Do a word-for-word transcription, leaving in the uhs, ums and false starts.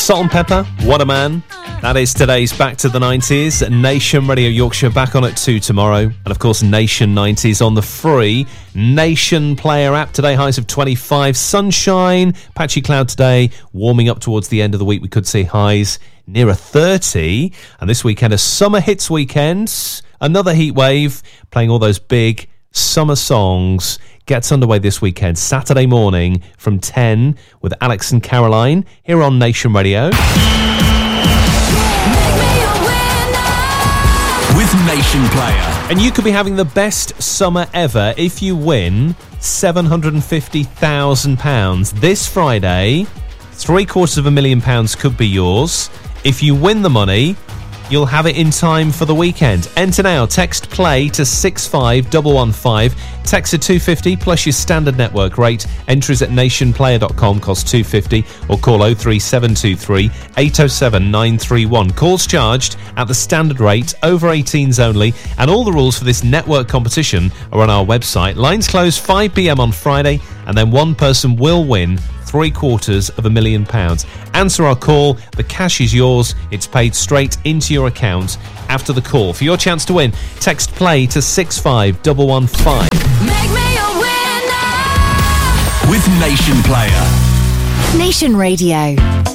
Salt and Pepper, What a Man. That is today's Back to the nineties. Nation Radio Yorkshire back on at two tomorrow. And of course, Nation nineties on the free Nation Player app. Today, highs of twenty-five. Sunshine, patchy cloud today. Warming up towards the end of the week. We could see highs nearer thirty. And this weekend, a summer hits weekend. Another heat wave, playing all those big summer songs. Gets underway this weekend, Saturday morning from ten with Alex and Caroline here on Nation Radio. With Nation Player. And you could be having the best summer ever if you win seven hundred fifty thousand pounds. This Friday, three quarters of a million pounds could be yours. If you win the money, you'll have it in time for the weekend. Enter now. Text play to six five one one five. Text to two fifty plus your standard network rate. Entries at nation player dot com cost two fifty or call oh three seven two three eight oh seven nine three one. Calls charged at the standard rate, over eighteens only, and all the rules for this network competition are on our website. Lines close five p.m. on Friday, and then one person will win three quarters of a million pounds. Answer our call. The cash is yours. It's paid straight into your account after the call. For your chance to win, text play to six five one one five. Make me a winner with Nation Player. Nation Radio.